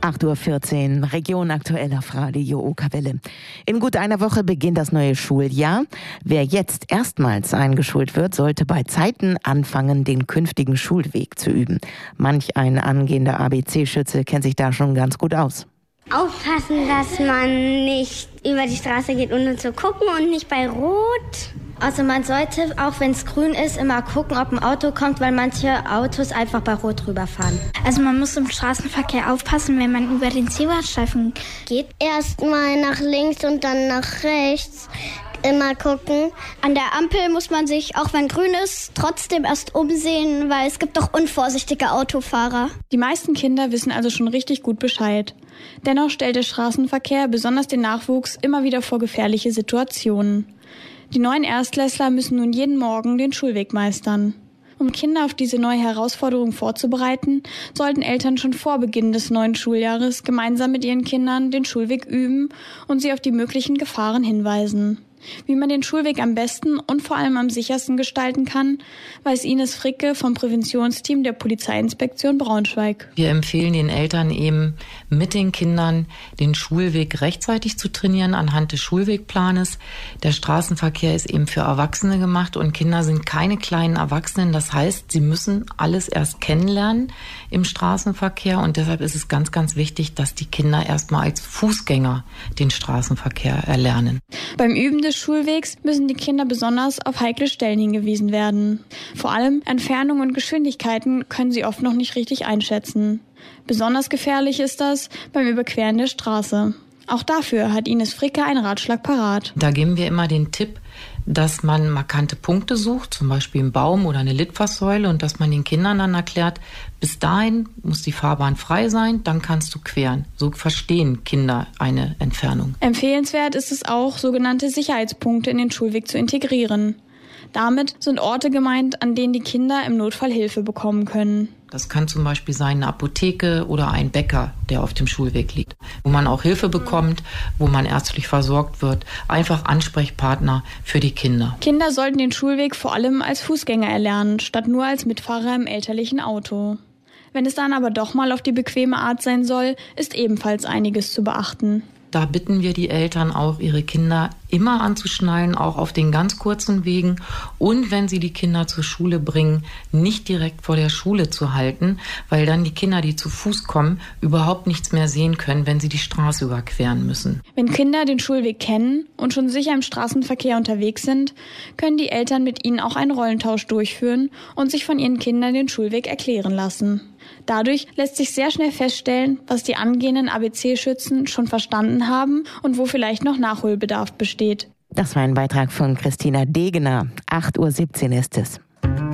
8:14 Uhr, Region aktuell auf Radio Okerwelle. In gut einer Woche beginnt das neue Schuljahr. Wer jetzt erstmals eingeschult wird, sollte bei Zeiten anfangen, den künftigen Schulweg zu üben. Manch ein angehender ABC-Schütze kennt sich da schon ganz gut aus. Aufpassen, dass man nicht über die Straße geht, ohne zu gucken und nicht bei Rot. Also man sollte, auch wenn es grün ist, immer gucken, ob ein Auto kommt, weil manche Autos einfach bei Rot rüberfahren. Also man muss im Straßenverkehr aufpassen, wenn man über den Zebrastreifen geht. Erstmal nach links und dann nach rechts. Immer gucken. An der Ampel muss man sich, auch wenn grün ist, trotzdem erst umsehen, weil es gibt doch unvorsichtige Autofahrer. Die meisten Kinder wissen also schon richtig gut Bescheid. Dennoch stellt der Straßenverkehr besonders den Nachwuchs immer wieder vor gefährliche Situationen. Die neuen Erstklässler müssen nun jeden Morgen den Schulweg meistern. Um Kinder auf diese neue Herausforderung vorzubereiten, sollten Eltern schon vor Beginn des neuen Schuljahres gemeinsam mit ihren Kindern den Schulweg üben und sie auf die möglichen Gefahren hinweisen. Wie man den Schulweg am besten und vor allem am sichersten gestalten kann, weiß Ines Fricke vom Präventionsteam der Polizeiinspektion Braunschweig. Wir empfehlen den Eltern eben mit den Kindern den Schulweg rechtzeitig zu trainieren anhand des Schulwegplanes. Der Straßenverkehr ist eben für Erwachsene gemacht und Kinder sind keine kleinen Erwachsenen. Das heißt, sie müssen alles erst kennenlernen im Straßenverkehr und deshalb ist es ganz, ganz wichtig, dass die Kinder erstmal als Fußgänger den Straßenverkehr erlernen. Beim Üben des Schulwegs müssen die Kinder besonders auf heikle Stellen hingewiesen werden. Vor allem Entfernungen und Geschwindigkeiten können sie oft noch nicht richtig einschätzen. Besonders gefährlich ist das beim Überqueren der Straße. Auch dafür hat Ines Fricke einen Ratschlag parat. Da geben wir immer den Tipp, dass man markante Punkte sucht, zum Beispiel einen Baum oder eine Litfaßsäule und dass man den Kindern dann erklärt, bis dahin muss die Fahrbahn frei sein, dann kannst du queren. So verstehen Kinder eine Entfernung. Empfehlenswert ist es auch, sogenannte Sicherheitspunkte in den Schulweg zu integrieren. Damit sind Orte gemeint, an denen die Kinder im Notfall Hilfe bekommen können. Das kann zum Beispiel sein eine Apotheke oder ein Bäcker, der auf dem Schulweg liegt, wo man auch Hilfe bekommt, wo man ärztlich versorgt wird. Einfach Ansprechpartner für die Kinder. Kinder sollten den Schulweg vor allem als Fußgänger erlernen, statt nur als Mitfahrer im elterlichen Auto. Wenn es dann aber doch mal auf die bequeme Art sein soll, ist ebenfalls einiges zu beachten. Da bitten wir die Eltern auch, ihre Kinder immer anzuschnallen, auch auf den ganz kurzen Wegen. Und wenn sie die Kinder zur Schule bringen, nicht direkt vor der Schule zu halten, weil dann die Kinder, die zu Fuß kommen, überhaupt nichts mehr sehen können, wenn sie die Straße überqueren müssen. Wenn Kinder den Schulweg kennen und schon sicher im Straßenverkehr unterwegs sind, können die Eltern mit ihnen auch einen Rollentausch durchführen und sich von ihren Kindern den Schulweg erklären lassen. Dadurch lässt sich sehr schnell feststellen, was die angehenden ABC-Schützen schon verstanden haben und wo vielleicht noch Nachholbedarf besteht. Das war ein Beitrag von Christina Degener. 8:17 Uhr ist es.